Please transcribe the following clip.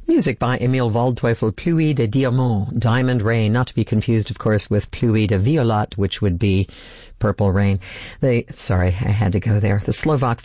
Music by Emil Waldteufel, Pluie de Diamant, Diamond Rain, not to be confused, of course, with Pluie de Violet, which would be Purple Rain. I had to go there. The Slovak